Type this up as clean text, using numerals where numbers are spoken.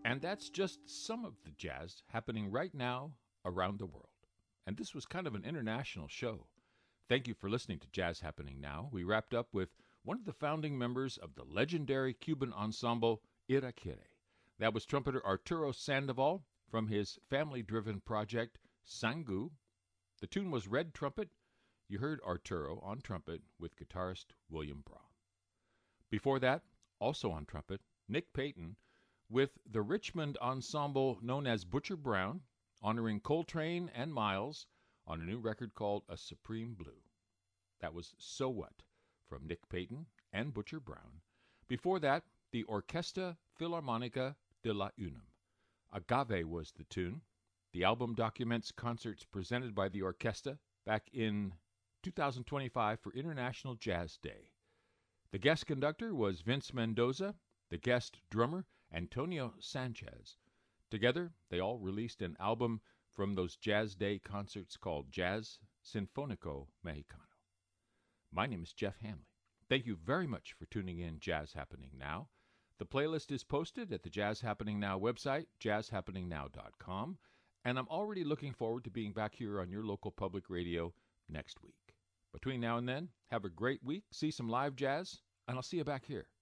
And that's just some of the jazz happening right now around the world. And this was kind of an international show. Thank you for listening to Jazz Happening Now. We wrapped up with one of the founding members of the legendary Cuban ensemble Iraquere. That was trumpeter Arturo Sandoval from his family-driven project Sangu. The tune was Red Trumpet. You heard Arturo on trumpet with guitarist William Brahm. Before that, also on trumpet, Nick Payton with the Richmond ensemble known as Butcher Brown, honoring Coltrane and Miles on a new record called A Supreme Blue. That was So What from Nick Payton and Butcher Brown. Before that, the Orquesta Filarmonica de la UNAM. Agave was the tune. The album documents concerts presented by the orchestra back in 2025 for International Jazz Day. The guest conductor was Vince Mendoza, the guest drummer Antonio Sanchez. Together, they all released an album from those Jazz Day concerts called Jazz Sinfonico Mexicano. My name is Jeff Hamley. Thank you very much for tuning in Jazz Happening Now. The playlist is posted at the Jazz Happening Now website, jazzhappeningnow.com, and I'm already looking forward to being back here on your local public radio next week. Between now and then, have a great week, see some live jazz, and I'll see you back here